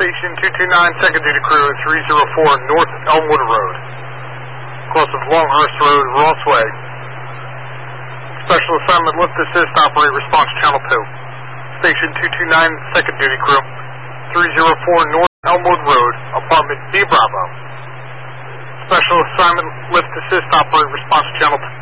Station 229, second duty crew at 304 North Elmwood Road. Close of Longhurst Road, Rossway. Special assignment lift assist, operate response channel 2. Station 229, second duty crew, 304 North Elmwood Road, apartment B Bravo. Special assignment lift assist, operate response channel 2.